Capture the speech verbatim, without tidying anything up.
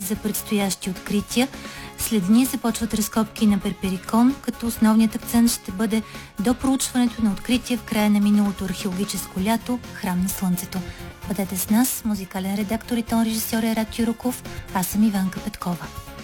за предстоящи открития. След дни започват разкопки на Перперикон, като основният акцент ще бъде до проучването на открития в края на миналото археологическо лято Храм на Слънцето. Бъдете с нас, музикален редактор и тон режисьор е Рад Юроков, аз съм Иванка Петкова.